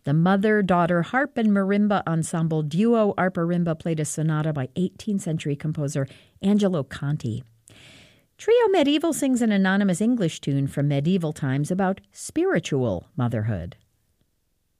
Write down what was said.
The mother-daughter harp and marimba ensemble duo Arparimba played a sonata by 18th century composer Angelo Conti. Trio Medieval sings an anonymous English tune from medieval times about spiritual motherhood.